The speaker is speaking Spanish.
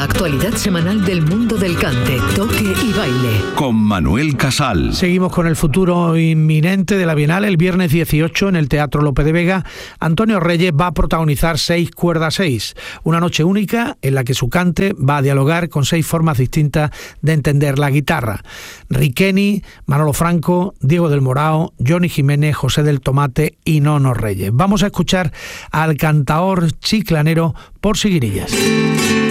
La actualidad semanal del mundo del cante, toque y baile. Con Manuel Casal. Seguimos con el futuro inminente de la Bienal. El viernes 18 en el Teatro Lope de Vega, Antonio Reyes va a protagonizar 6 cuerdas 6, una noche única en la que su cante va a dialogar con 6 formas distintas de entender la guitarra. Riqueni, Manolo Franco, Diego del Morao, Johnny Jiménez, José del Tomate y Nono Reyes. Vamos a escuchar al cantaor chiclanero Por Siguirillas.